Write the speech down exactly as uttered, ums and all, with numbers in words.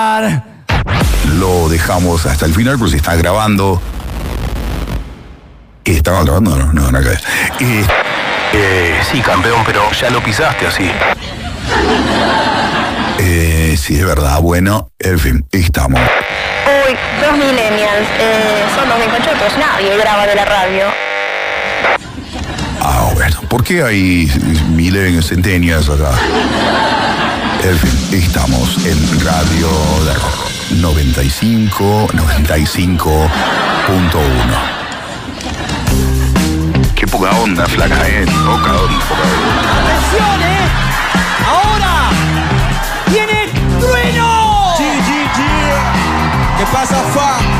Lo dejamos hasta el final, porque se está grabando. ¿Estaba grabando? No, no, no, no. Eh, eh, sí, campeón, pero ya lo pisaste así. Eh, sí, es verdad. Bueno, en fin, estamos. Uy, los millennials, eh, son los vincochotos, nadie graba de la radio. Ah, bueno, ¿por qué hay millennials, centenias acá? En fin, estamos en Radio de Rock noventa y cinco, noventa y cinco punto uno. Qué poca onda, flaca, eh. Poca onda, poca onda. ¡Atención, eh! ¡Ahora! ¡Viene el trueno! G G G. ¿Qué pasa, fa?